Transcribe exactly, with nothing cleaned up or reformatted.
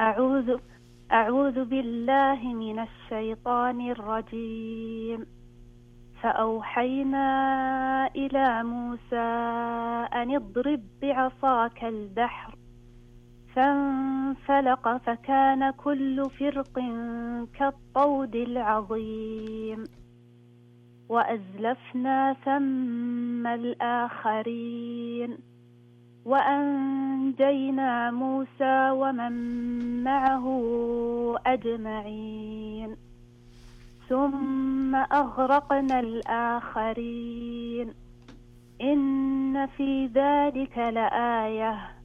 أعوذ أعوذ بالله من الشيطان الرجيم. فأوحينا إلى موسى أن اضرب بعصاك البحر فانفلق فكان كل فرق كالطود العظيم. وأزلفنا ثم الآخرين وأنجينا موسى ومن معه أجمعين ثم أغرقنا الآخرين إن في ذلك لآية